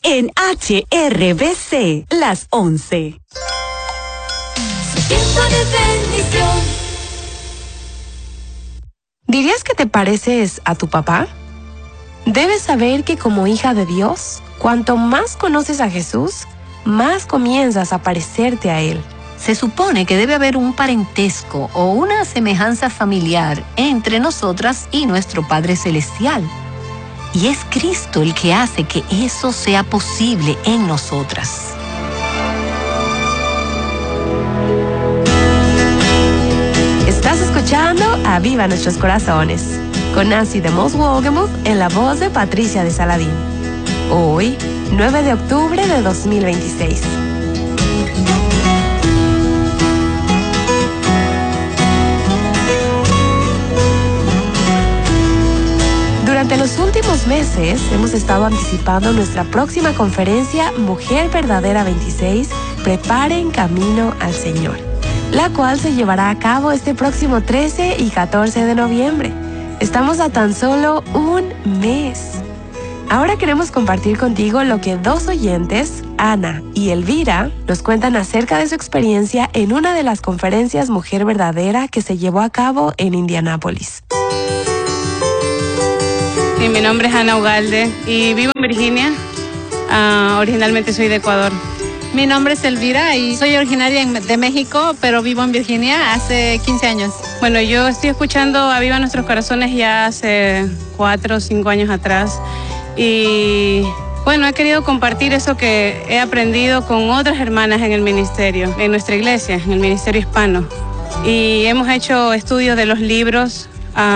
en HRBC, las 11. Tiempo de bendición. ¿Dirías que te pareces a tu papá? Debes saber que como hija de Dios, cuanto más conoces a Jesús, más comienzas a parecerte a Él. Se supone que debe haber un parentesco o una semejanza familiar entre nosotras y nuestro Padre Celestial. Y es Cristo el que hace que eso sea posible en nosotras. Estás escuchando Aviva Nuestros Corazones, con Nancy de Moss Wogemuth en la voz de Patricia de Saladín. Hoy, 9 de octubre de 2026. Durante los últimos meses hemos estado anticipando nuestra próxima conferencia Mujer Verdadera 26, Preparen Camino al Señor, la cual se llevará a cabo este próximo 13 y 14 de noviembre. Estamos a tan solo un mes. Ahora queremos compartir contigo lo que dos oyentes, Ana y Elvira, nos cuentan acerca de su experiencia en una de las conferencias Mujer Verdadera que se llevó a cabo en Indianápolis. Sí, mi nombre es Ana Ugalde y vivo en Virginia. Originalmente soy de Ecuador. Mi nombre es Elvira y soy originaria de México, pero vivo en Virginia hace 15 años. Bueno, yo estoy escuchando Aviva Nuestros Corazones ya hace 4 o 5 años atrás. Y bueno, he querido compartir eso que he aprendido con otras hermanas en el ministerio, en nuestra iglesia, en el ministerio hispano. Y hemos hecho estudios de los libros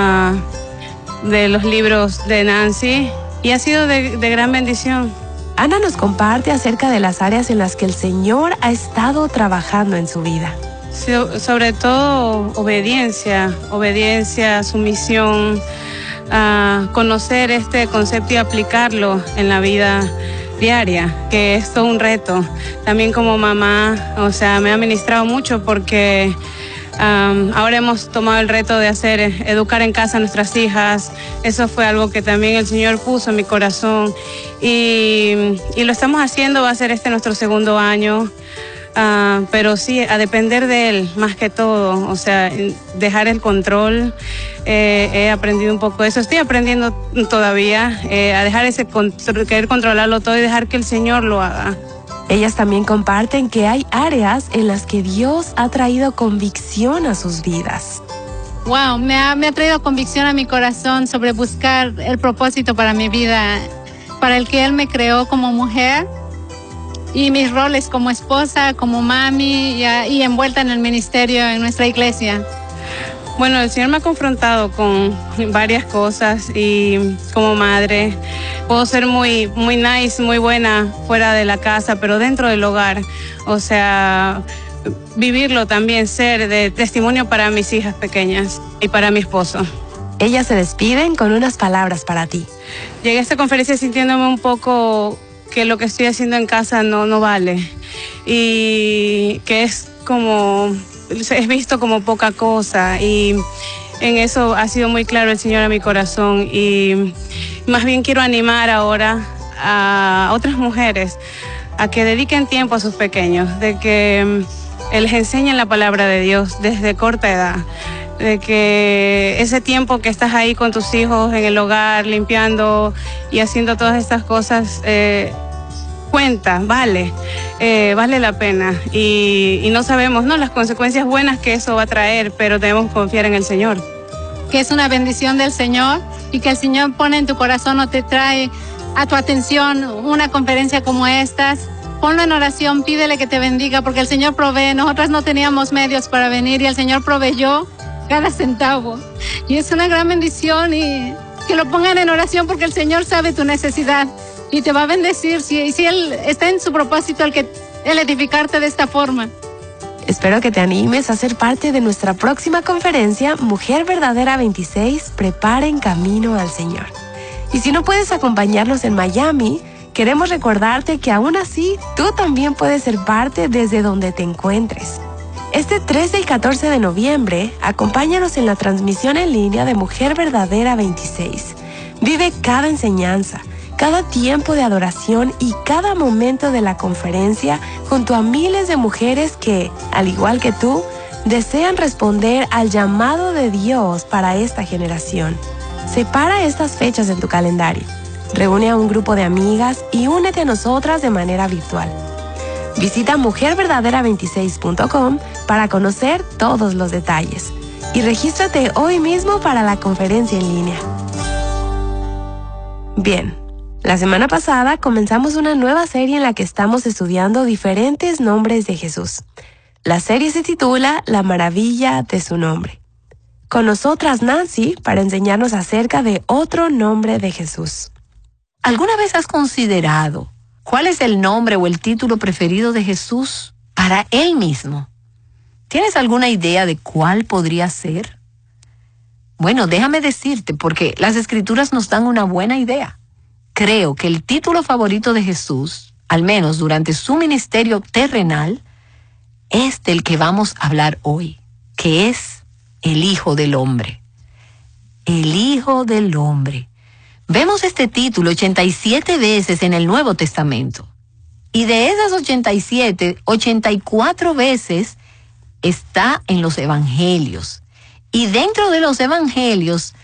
de Nancy y ha sido de gran bendición. Ana nos comparte acerca de las áreas en las que el Señor ha estado trabajando en su vida. Sobre todo obediencia, sumisión, conocer este concepto y aplicarlo en la vida diaria, que es todo un reto. También como mamá, me ha ministrado mucho porque ahora hemos tomado el reto de educar en casa a nuestras hijas. Eso fue algo que también el Señor puso en mi corazón y lo estamos haciendo. Va a ser nuestro segundo año, pero sí, a depender de Él más que todo, dejar el control. He aprendido un poco de eso, estoy aprendiendo todavía a dejar querer controlarlo todo y dejar que el Señor lo haga. Ellas también comparten que hay áreas en las que Dios ha traído convicción a sus vidas. Wow, me ha traído convicción a mi corazón sobre buscar el propósito para mi vida, para el que Él me creó como mujer y mis roles como esposa, como mami y envuelta en el ministerio en nuestra iglesia. Bueno, el Señor me ha confrontado con varias cosas y como madre puedo ser muy nice, muy buena fuera de la casa, pero dentro del hogar, vivirlo también, ser de testimonio para mis hijas pequeñas y para mi esposo. Ellas se despiden con unas palabras para ti. Llegué a esta conferencia sintiéndome un poco que lo que estoy haciendo en casa no vale y que es visto como poca cosa, y en eso ha sido muy claro el Señor a mi corazón, y más bien quiero animar ahora a otras mujeres a que dediquen tiempo a sus pequeños, de que les enseñen la palabra de Dios desde corta edad, de que ese tiempo que estás ahí con tus hijos en el hogar, limpiando y haciendo todas estas cosas, cuenta, vale la pena, y no sabemos las consecuencias buenas que eso va a traer, pero debemos confiar en el Señor. Que es una bendición del Señor y que el Señor pone en tu corazón o te trae a tu atención una conferencia como estas. Ponlo en oración, pídele que te bendiga porque el Señor provee. Nosotras no teníamos medios para venir y el Señor proveyó cada centavo. Y es una gran bendición, y que lo pongan en oración porque el Señor sabe tu necesidad y te va a bendecir si Él está en su propósito el edificarte de esta forma. Espero que te animes a ser parte de nuestra próxima conferencia Mujer Verdadera 26, Preparen Camino al Señor. Y si no puedes acompañarnos en Miami, queremos recordarte que aún así tú también puedes ser parte desde donde te encuentres. Este 13 y 14 de noviembre, acompáñanos en la transmisión en línea de Mujer Verdadera 26. Vive cada enseñanza cada tiempo de adoración y cada momento de la conferencia junto a miles de mujeres que, al igual que tú, desean responder al llamado de Dios para esta generación. Separa estas fechas en tu calendario. Reúne a un grupo de amigas y únete a nosotras de manera virtual. Visita mujerverdadera26.com para conocer todos los detalles y regístrate hoy mismo para la conferencia en línea. Bien, la semana pasada comenzamos una nueva serie en la que estamos estudiando diferentes nombres de Jesús. La serie se titula La maravilla de su nombre. Con nosotras Nancy para enseñarnos acerca de otro nombre de Jesús. ¿Alguna vez has considerado cuál es el nombre o el título preferido de Jesús para Él mismo? ¿Tienes alguna idea de cuál podría ser? Bueno, déjame decirte, porque las Escrituras nos dan una buena idea. Creo que el título favorito de Jesús, al menos durante su ministerio terrenal, es del que vamos a hablar hoy, que es el Hijo del Hombre. El Hijo del Hombre. Vemos este título 87 veces en el Nuevo Testamento. Y de esas 87, 84 veces está en los Evangelios. Y dentro de los Evangelios,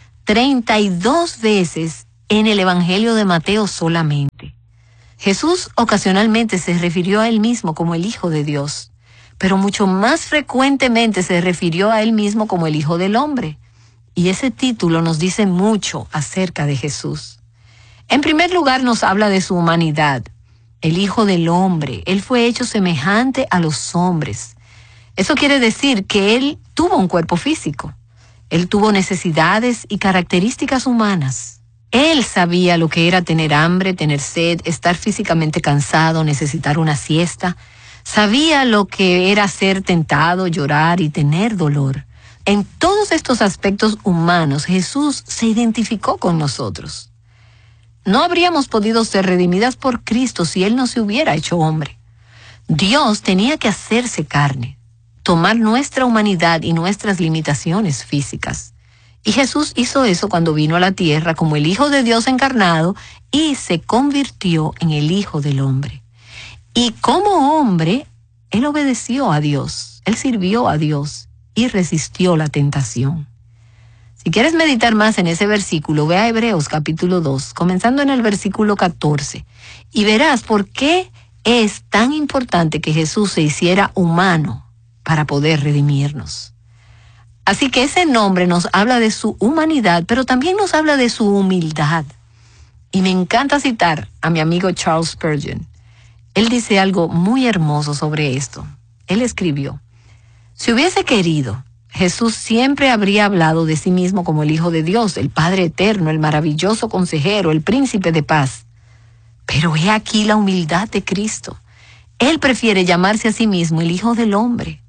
32 veces en el Evangelio de Mateo solamente. Jesús ocasionalmente se refirió a él mismo como el Hijo de Dios, pero mucho más frecuentemente se refirió a él mismo como el Hijo del Hombre. Y ese título nos dice mucho acerca de Jesús. En primer lugar, nos habla de su humanidad. El Hijo del Hombre, Él fue hecho semejante a los hombres. Eso quiere decir que Él tuvo un cuerpo físico. Él tuvo necesidades y características humanas. Él sabía lo que era tener hambre, tener sed, estar físicamente cansado, necesitar una siesta. Sabía lo que era ser tentado, llorar y tener dolor. En todos estos aspectos humanos, Jesús se identificó con nosotros. No habríamos podido ser redimidas por Cristo si Él no se hubiera hecho hombre. Dios tenía que hacerse carne, tomar nuestra humanidad y nuestras limitaciones físicas. Y Jesús hizo eso cuando vino a la tierra como el Hijo de Dios encarnado y se convirtió en el Hijo del Hombre. Y como hombre, Él obedeció a Dios, Él sirvió a Dios y resistió la tentación. Si quieres meditar más en ese versículo, ve a Hebreos capítulo 2, comenzando en el versículo 14, y verás por qué es tan importante que Jesús se hiciera humano para poder redimirnos. Así que ese nombre nos habla de su humanidad, pero también nos habla de su humildad. Y me encanta citar a mi amigo Charles Spurgeon. Él dice algo muy hermoso sobre esto. Él escribió: si hubiese querido, Jesús siempre habría hablado de sí mismo como el Hijo de Dios, el Padre eterno, el maravilloso consejero, el príncipe de paz. Pero he aquí la humildad de Cristo. Él prefiere llamarse a sí mismo el Hijo del Hombre.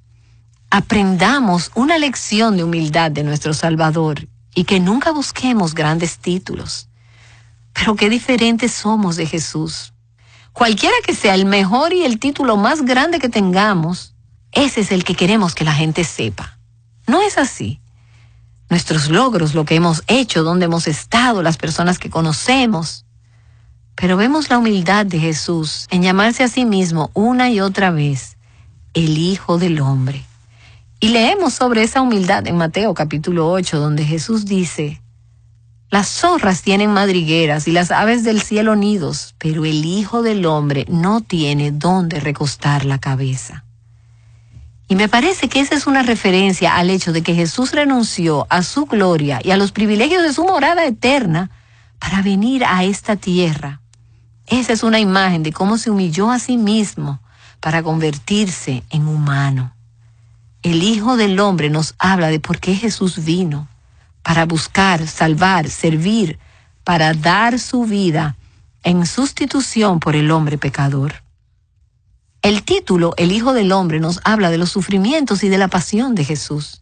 Aprendamos una lección de humildad de nuestro Salvador y que nunca busquemos grandes títulos. Pero qué diferentes somos de Jesús. Cualquiera que sea el mejor y el título más grande que tengamos, ese es el que queremos que la gente sepa. No es así. Nuestros logros, lo que hemos hecho, dónde hemos estado, las personas que conocemos. Pero vemos la humildad de Jesús en llamarse a sí mismo una y otra vez el Hijo del Hombre. Y leemos sobre esa humildad en Mateo capítulo 8, donde Jesús dice: las zorras tienen madrigueras y las aves del cielo nidos, pero el Hijo del Hombre no tiene dónde recostar la cabeza. Y me parece que esa es una referencia al hecho de que Jesús renunció a su gloria y a los privilegios de su morada eterna para venir a esta tierra. Esa es una imagen de cómo se humilló a sí mismo para convertirse en humano. El Hijo del Hombre nos habla de por qué Jesús vino: para buscar, salvar, servir, para dar su vida en sustitución por el hombre pecador. El título, El Hijo del Hombre, nos habla de los sufrimientos y de la pasión de Jesús.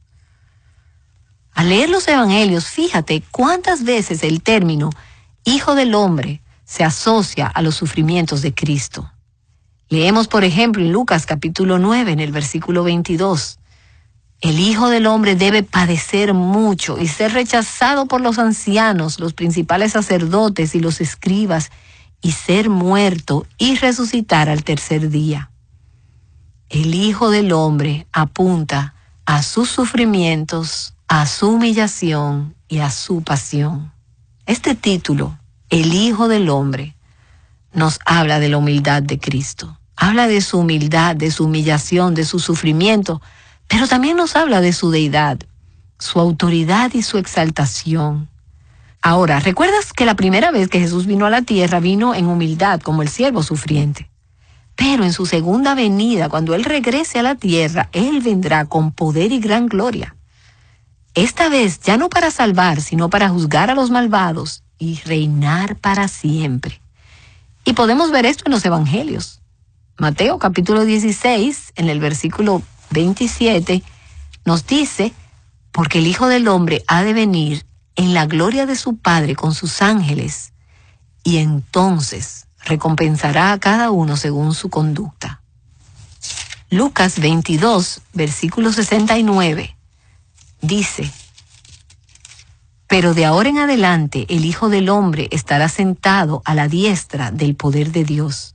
Al leer los Evangelios, fíjate cuántas veces el término Hijo del Hombre se asocia a los sufrimientos de Cristo. Leemos, por ejemplo, en Lucas capítulo 9, en el versículo 22. El Hijo del Hombre debe padecer mucho y ser rechazado por los ancianos, los principales sacerdotes y los escribas, y ser muerto y resucitar al tercer día. El Hijo del Hombre apunta a sus sufrimientos, a su humillación y a su pasión. Este título, El Hijo del Hombre, nos habla de la humildad de Cristo. Habla de su humildad, de su humillación, de su sufrimiento, pero también nos habla de su deidad, su autoridad y su exaltación. Ahora, ¿recuerdas que la primera vez que Jesús vino a la tierra vino en humildad como el siervo sufriente? Pero en su segunda venida, cuando Él regrese a la tierra, Él vendrá con poder y gran gloria. Esta vez ya no para salvar, sino para juzgar a los malvados y reinar para siempre. Y podemos ver esto en los evangelios. Mateo capítulo 16, en el versículo 27, nos dice, porque el Hijo del Hombre ha de venir en la gloria de su Padre con sus ángeles, y entonces recompensará a cada uno según su conducta. Lucas 22, versículo 69, dice, pero de ahora en adelante el Hijo del Hombre estará sentado a la diestra del poder de Dios.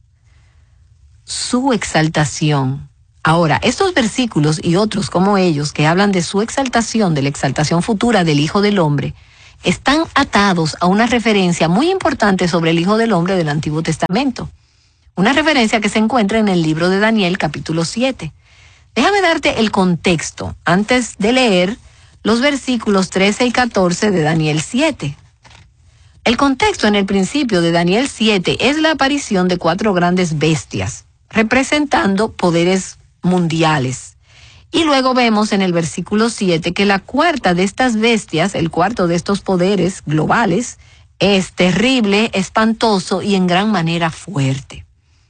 Su exaltación. Ahora, estos versículos y otros como ellos que hablan de su exaltación, de la exaltación futura del Hijo del Hombre, están atados a una referencia muy importante sobre el Hijo del Hombre del Antiguo Testamento. Una referencia que se encuentra en el libro de Daniel, capítulo 7. Déjame darte el contexto antes de leer los versículos 13 y 14 de Daniel 7. El contexto en el principio de Daniel 7 es la aparición de 4 grandes bestias, representando poderes mundiales. Y luego vemos en el versículo 7 que la cuarta de estas bestias, el cuarto de estos poderes globales, es terrible, espantoso y en gran manera fuerte.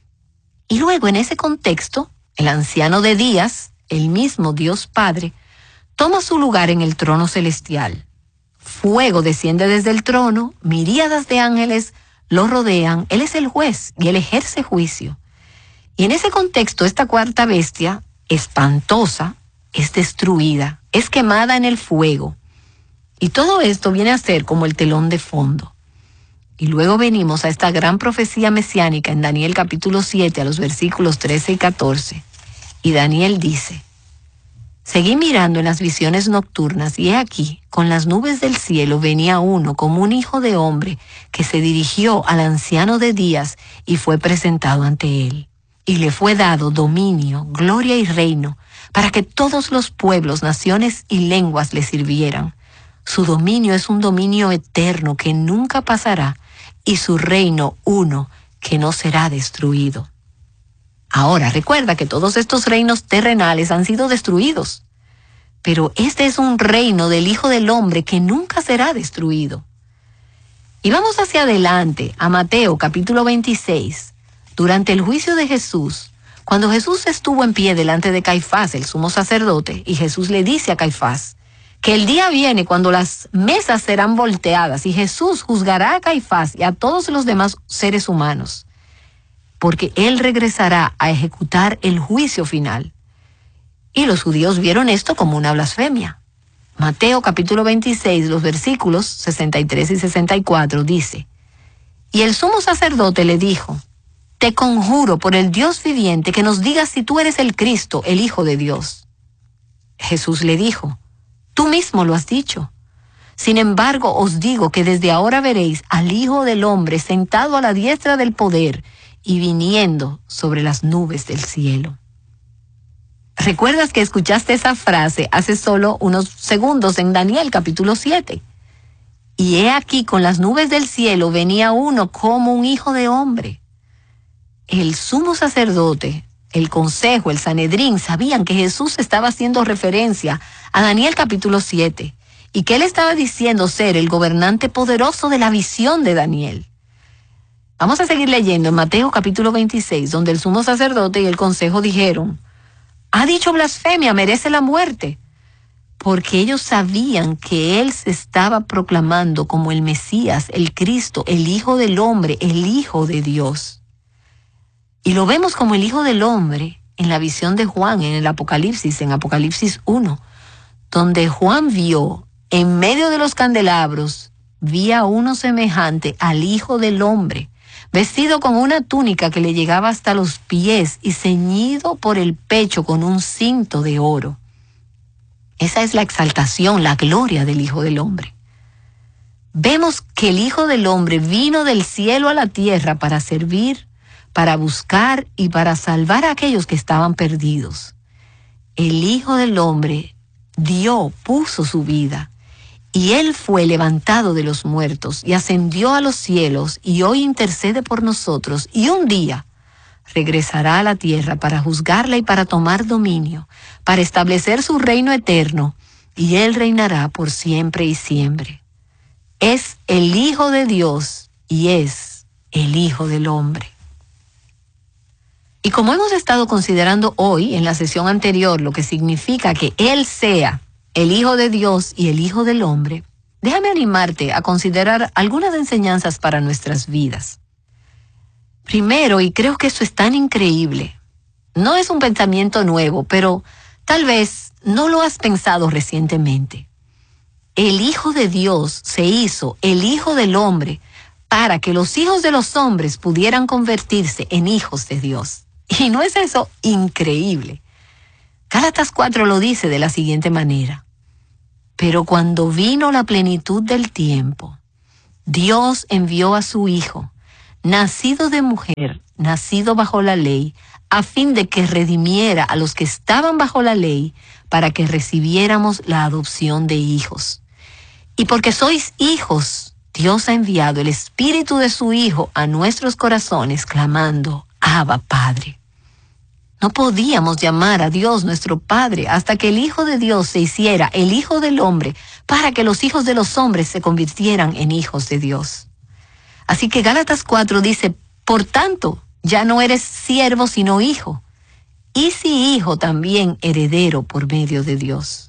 Y luego en ese contexto, el anciano de días, el mismo Dios Padre, toma su lugar en el trono celestial. Fuego desciende desde el trono, miríadas de ángeles lo rodean, Él es el juez y Él ejerce juicio. Y en ese contexto, esta cuarta bestia, espantosa, es destruida, es quemada en el fuego. Y todo esto viene a ser como el telón de fondo. Y luego venimos a esta gran profecía mesiánica en Daniel capítulo 7 a los versículos 13 y 14. Y Daniel dice, seguí mirando en las visiones nocturnas y he aquí, con las nubes del cielo venía uno como un hijo de hombre que se dirigió al anciano de días y fue presentado ante él. Y le fue dado dominio, gloria y reino, para que todos los pueblos, naciones y lenguas le sirvieran. Su dominio es un dominio eterno que nunca pasará, y su reino uno que no será destruido. Ahora, recuerda que todos estos reinos terrenales han sido destruidos, pero este es un reino del Hijo del Hombre que nunca será destruido. Y vamos hacia adelante, a Mateo capítulo 26, durante el juicio de Jesús, cuando Jesús estuvo en pie delante de Caifás, el sumo sacerdote, y Jesús le dice a Caifás que el día viene cuando las mesas serán volteadas y Jesús juzgará a Caifás y a todos los demás seres humanos, porque Él regresará a ejecutar el juicio final. Y los judíos vieron esto como una blasfemia. Mateo capítulo 26, los versículos 63 y 64 dice, y el sumo sacerdote le dijo, te conjuro por el Dios viviente que nos digas si tú eres el Cristo, el Hijo de Dios. Jesús le dijo, tú mismo lo has dicho. Sin embargo, os digo que desde ahora veréis al Hijo del Hombre sentado a la diestra del poder y viniendo sobre las nubes del cielo. ¿Recuerdas que escuchaste esa frase hace solo unos segundos en Daniel capítulo 7? Y he aquí con las nubes del cielo venía uno como un hijo de hombre. El sumo sacerdote, el consejo, el Sanedrín, sabían que Jesús estaba haciendo referencia a Daniel capítulo 7 y que él estaba diciendo ser el gobernante poderoso de la visión de Daniel. Vamos a seguir leyendo en Mateo capítulo 26, donde el sumo sacerdote y el consejo dijeron, ha dicho blasfemia, merece la muerte, porque ellos sabían que él se estaba proclamando como el Mesías, el Cristo, el Hijo del Hombre, el Hijo de Dios. Y lo vemos como el Hijo del Hombre en la visión de Juan, en el Apocalipsis, en Apocalipsis 1, donde Juan vio en medio de los candelabros, vía uno semejante al Hijo del Hombre, vestido con una túnica que le llegaba hasta los pies y ceñido por el pecho con un cinto de oro. Esa es la exaltación, la gloria del Hijo del Hombre. Vemos que el Hijo del Hombre vino del cielo a la tierra para servir, para buscar y para salvar a aquellos que estaban perdidos. El Hijo del Hombre puso su vida, y Él fue levantado de los muertos y ascendió a los cielos y hoy intercede por nosotros, y un día regresará a la tierra para juzgarla y para tomar dominio, para establecer su reino eterno, y Él reinará por siempre y siempre. Es el Hijo de Dios y es el Hijo del Hombre. Y como hemos estado considerando hoy en la sesión anterior lo que significa que Él sea el Hijo de Dios y el Hijo del Hombre, déjame animarte a considerar algunas enseñanzas para nuestras vidas. Primero, y creo que esto es tan increíble, no es un pensamiento nuevo, pero tal vez no lo has pensado recientemente. El Hijo de Dios se hizo el Hijo del Hombre para que los hijos de los hombres pudieran convertirse en hijos de Dios. ¿Y no es eso increíble? Gálatas 4 lo dice de la siguiente manera: pero cuando vino la plenitud del tiempo, Dios envió a su Hijo, nacido de mujer, nacido bajo la ley, a fin de que redimiera a los que estaban bajo la ley, para que recibiéramos la adopción de hijos. Y porque sois hijos, Dios ha enviado el Espíritu de su Hijo a nuestros corazones, clamando: Abba, Padre. No podíamos llamar a Dios nuestro Padre hasta que el Hijo de Dios se hiciera el Hijo del Hombre, para que los hijos de los hombres se convirtieran en hijos de Dios. Así que Gálatas 4 dice: por tanto, ya no eres siervo sino hijo, y si hijo, también heredero por medio de Dios.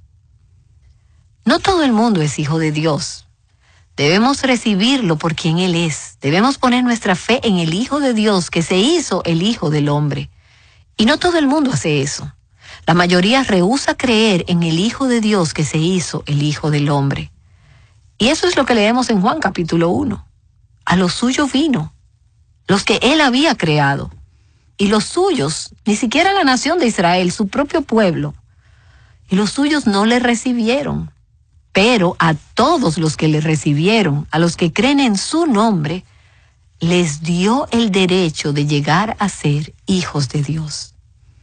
No todo el mundo es hijo de Dios. Debemos recibirlo por quien Él es. Debemos poner nuestra fe en el Hijo de Dios que se hizo el Hijo del Hombre. Y no todo el mundo hace eso. La mayoría rehúsa creer en el Hijo de Dios que se hizo el Hijo del Hombre. Y eso es lo que leemos en Juan capítulo 1. A los suyos vino, los que Él había creado. Y los suyos, ni siquiera la nación de Israel, su propio pueblo, y los suyos no le recibieron. Pero a todos los que le recibieron, a los que creen en su nombre, les dio el derecho de llegar a ser hijos de Dios.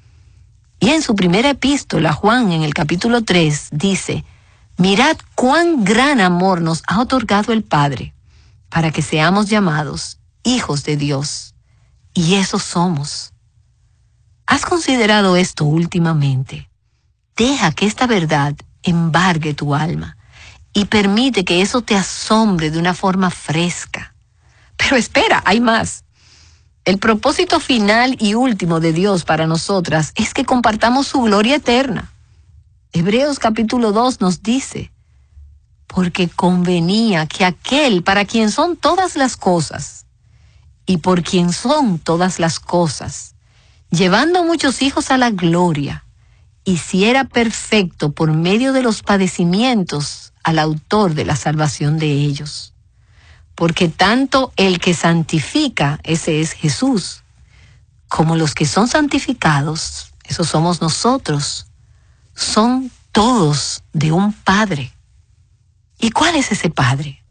Y en su primera epístola, Juan, en el capítulo 3, dice: mirad cuán gran amor nos ha otorgado el Padre, para que seamos llamados hijos de Dios. Y eso somos. ¿Has considerado esto últimamente? Deja que esta verdad embargue tu alma y permite que eso te asombre de una forma fresca. Pero espera, hay más. El propósito final y último de Dios para nosotras es que compartamos su gloria eterna. Hebreos capítulo 2 nos dice: porque convenía que aquel para quien son todas las cosas, y por quien son todas las cosas, llevando a muchos hijos a la gloria, hiciera perfecto por medio de los padecimientos al autor de la salvación de ellos. Porque tanto el que santifica, ese es Jesús, como los que son santificados, esos somos nosotros, son todos de un Padre. ¿Y cuál es ese Padre?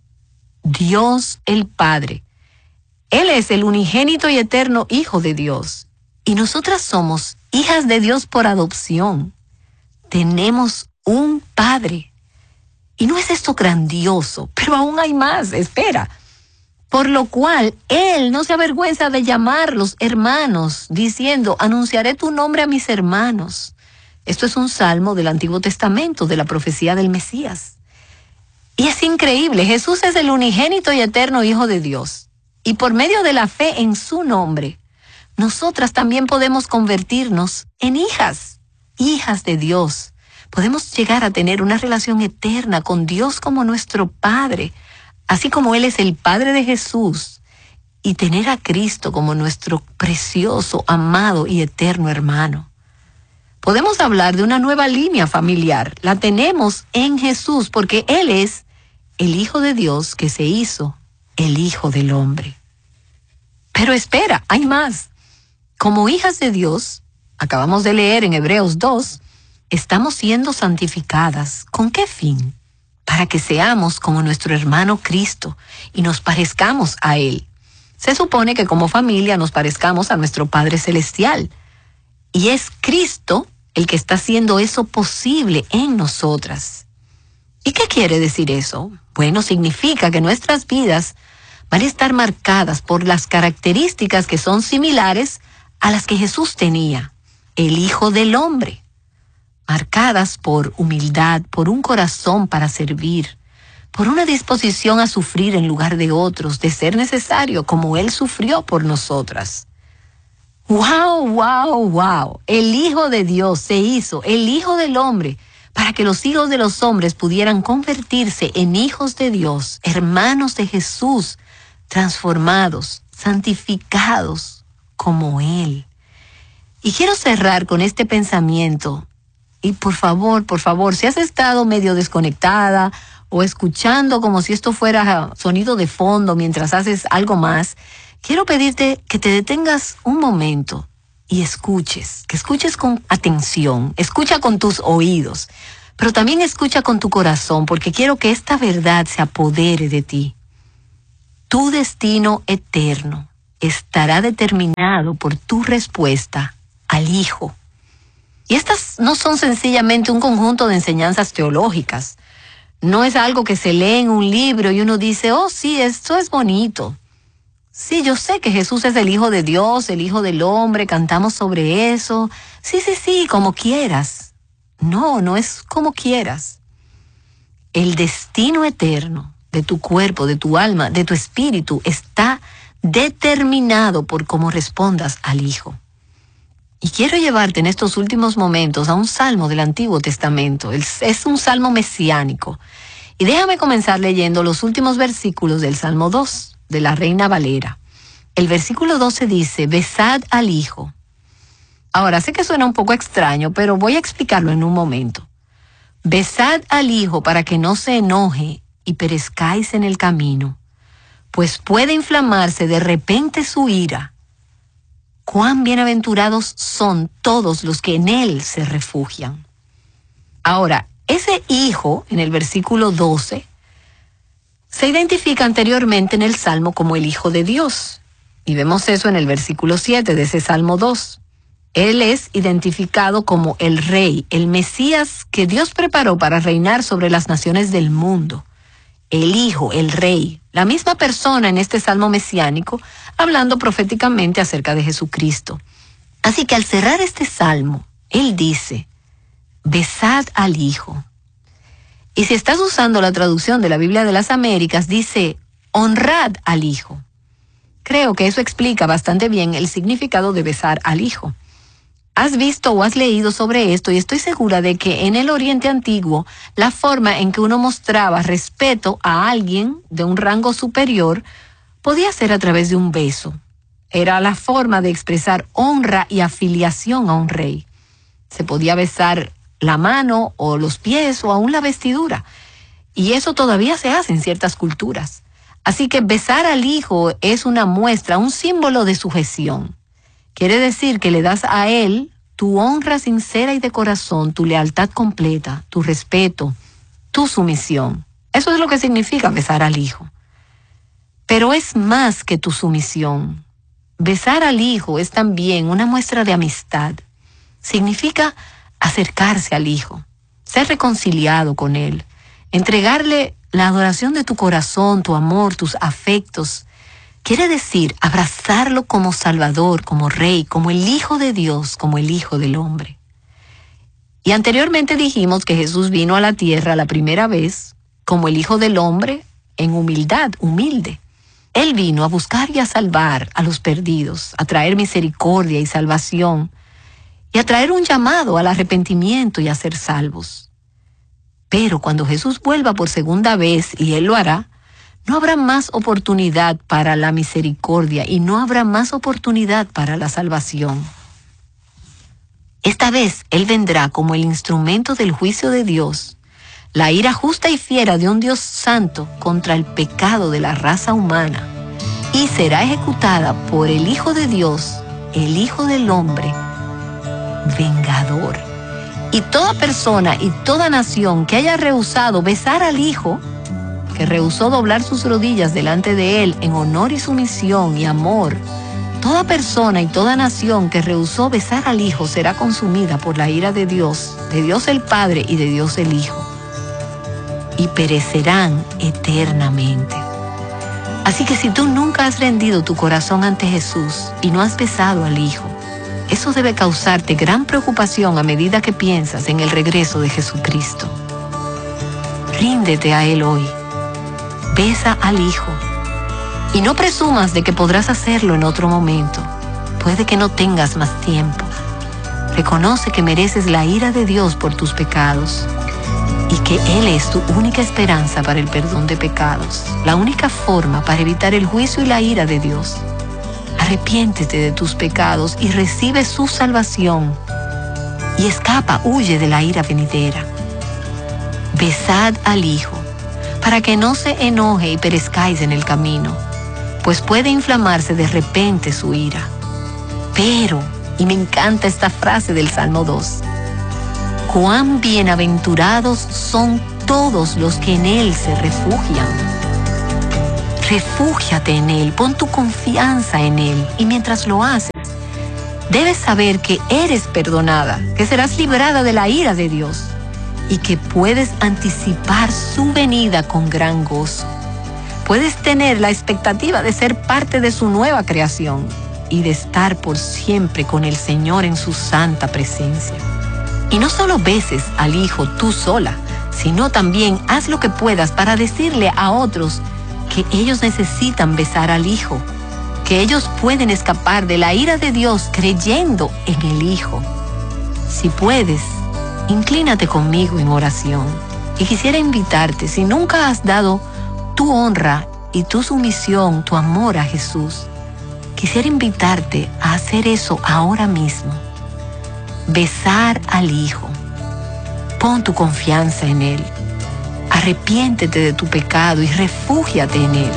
Dios el Padre. Él es el unigénito y eterno Hijo de Dios. Y nosotras somos hijas de Dios por adopción. Tenemos un Padre. Y no es esto grandioso, pero aún hay más, espera. Por lo cual, Él no se avergüenza de llamarlos hermanos, diciendo: anunciaré tu nombre a mis hermanos. Esto es un salmo del Antiguo Testamento, de la profecía del Mesías. Y es increíble, Jesús es el unigénito y eterno Hijo de Dios. Y por medio de la fe en su nombre, nosotras también podemos convertirnos en hijas de Dios. Podemos llegar a tener una relación eterna con Dios como nuestro Padre, así como Él es el Padre de Jesús, y tener a Cristo como nuestro precioso, amado y eterno hermano. Podemos hablar de una nueva línea familiar. La tenemos en Jesús porque Él es el Hijo de Dios que se hizo el Hijo del Hombre. Pero espera, hay más. Como hijas de Dios, acabamos de leer en Hebreos 2, estamos siendo santificadas. ¿Con qué fin? Para que seamos como nuestro hermano Cristo y nos parezcamos a Él. Se supone que como familia nos parezcamos a nuestro Padre Celestial. Y es Cristo el que está haciendo eso posible en nosotras. ¿Y qué quiere decir eso? Bueno, significa que nuestras vidas van a estar marcadas por las características que son similares a las que Jesús tenía, el Hijo del Hombre. Marcadas por humildad, por un corazón para servir, por una disposición a sufrir en lugar de otros, de ser necesario, como Él sufrió por nosotras. ¡Wow, wow, wow! El Hijo de Dios se hizo el Hijo del Hombre para que los hijos de los hombres pudieran convertirse en hijos de Dios, hermanos de Jesús, transformados, santificados como Él. Y quiero cerrar con este pensamiento. Y por favor, si has estado medio desconectada o escuchando como si esto fuera sonido de fondo mientras haces algo más, quiero pedirte que te detengas un momento y escuches, que escuches con atención, escucha con tus oídos, pero también escucha con tu corazón, porque quiero que esta verdad se apodere de ti. Tu destino eterno estará determinado por tu respuesta al Hijo. Y estas no son sencillamente un conjunto de enseñanzas teológicas. No es algo que se lee en un libro y uno dice, oh sí, esto es bonito. Sí, yo sé que Jesús es el Hijo de Dios, el Hijo del Hombre, cantamos sobre eso. Sí, como quieras. No es como quieras. El destino eterno de tu cuerpo, de tu alma, de tu espíritu está determinado por cómo respondas al Hijo. Y quiero llevarte en estos últimos momentos a un salmo del Antiguo Testamento. Es un salmo mesiánico. Y déjame comenzar leyendo los últimos versículos del Salmo 2, de la Reina Valera. El versículo 12 dice, besad al Hijo. Ahora, sé que suena un poco extraño, pero voy a explicarlo en un momento. Besad al Hijo para que no se enoje y perezcáis en el camino, pues puede inflamarse de repente su ira. Cuán bienaventurados son todos los que en Él se refugian. Ahora, ese Hijo, en el versículo 12, se identifica anteriormente en el Salmo como el Hijo de Dios. Y vemos eso en el versículo 7 de ese Salmo 2. Él es identificado como el Rey, el Mesías que Dios preparó para reinar sobre las naciones del mundo. El Hijo, el Rey, la misma persona en este salmo mesiánico, hablando proféticamente acerca de Jesucristo. Así que al cerrar este salmo, Él dice, besad al Hijo. Y si estás usando la traducción de la Biblia de las Américas, dice, honrad al Hijo. Creo que eso explica bastante bien el significado de besar al Hijo. Has visto o has leído sobre esto y estoy segura de que en el Oriente Antiguo la forma en que uno mostraba respeto a alguien de un rango superior podía ser a través de un beso. Era la forma de expresar honra y afiliación a un rey. Se podía besar la mano o los pies o aún la vestidura. Y eso todavía se hace en ciertas culturas. Así que besar al Hijo es una muestra, un símbolo de sujeción. Quiere decir que le das a Él tu honra sincera y de corazón, tu lealtad completa, tu respeto, tu sumisión. Eso es lo que significa besar al Hijo. Pero es más que tu sumisión. Besar al Hijo es también una muestra de amistad. Significa acercarse al Hijo, ser reconciliado con Él, entregarle la adoración de tu corazón, tu amor, tus afectos. Quiere decir abrazarlo como Salvador, como Rey, como el Hijo de Dios, como el Hijo del Hombre. Y anteriormente dijimos que Jesús vino a la tierra la primera vez como el Hijo del Hombre en humildad, humilde. Él vino a buscar y a salvar a los perdidos, a traer misericordia y salvación, y a traer un llamado al arrepentimiento y a ser salvos. Pero cuando Jesús vuelva por segunda vez, y Él lo hará, no habrá más oportunidad para la misericordia y no habrá más oportunidad para la salvación. Esta vez Él vendrá como el instrumento del juicio de Dios, la ira justa y fiera de un Dios santo contra el pecado de la raza humana. y será ejecutada por el Hijo de Dios, el Hijo del Hombre, vengador. Y toda persona y toda nación que haya rehusado besar al Hijo, que rehusó doblar sus rodillas delante de Él en honor y sumisión y amor, toda persona y toda nación que rehusó besar al Hijo será consumida por la ira de Dios el Padre y de Dios el Hijo, y perecerán eternamente. Así que si tú nunca has rendido tu corazón ante Jesús y no has besado al Hijo, eso debe causarte gran preocupación a medida que piensas en el regreso de Jesucristo. Ríndete a Él hoy. Besa al Hijo. Y no presumas de que podrás hacerlo en otro momento. Puede que no tengas más tiempo. Reconoce que mereces la ira de Dios por tus pecados y que Él es tu única esperanza para el perdón de pecados, la única forma para evitar el juicio y la ira de Dios. Arrepiéntete de tus pecados y recibe su salvación y escapa, huye de la ira venidera. Besad al Hijo para que no se enoje y perezcáis en el camino, pues puede inflamarse de repente su ira. Pero, y me encanta esta frase del Salmo 2, cuán bienaventurados son todos los que en Él se refugian. Refúgiate en Él, pon tu confianza en Él, y mientras lo haces, debes saber que eres perdonada, que serás librada de la ira de Dios y que puedes anticipar su venida con gran gozo. Puedes tener la expectativa de ser parte de su nueva creación y de estar por siempre con el Señor en su santa presencia. Y no solo beses al Hijo tú sola, sino también haz lo que puedas para decirle a otros que ellos necesitan besar al Hijo, que ellos pueden escapar de la ira de Dios creyendo en el Hijo. Si puedes, inclínate conmigo en oración. Y quisiera invitarte, si nunca has dado tu honra y tu sumisión, tu amor a Jesús, quisiera invitarte a hacer eso ahora mismo. Besar al Hijo. Pon tu confianza en Él. Arrepiéntete de tu pecado y refúgiate en Él.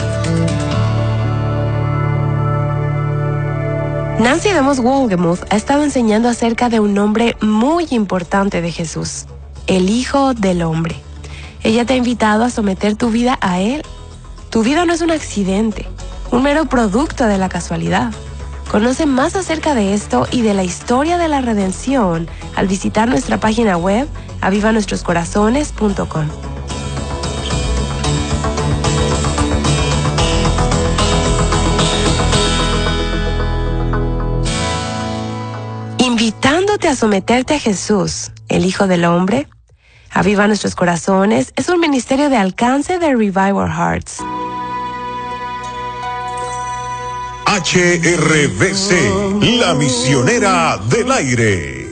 Nancy DeMoss Wolgemuth ha estado enseñando acerca de un nombre muy importante de Jesús, el Hijo del Hombre. Ella te ha invitado a someter tu vida a Él. Tu vida no es un accidente, un mero producto de la casualidad. Conoce más acerca de esto y de la historia de la redención al visitar nuestra página web avivanuestroscorazones.com. Invitándote a someterte a Jesús, el Hijo del Hombre. Aviva Nuestros Corazones es un ministerio de alcance de Revive Our Hearts. HRBC, la misionera del aire.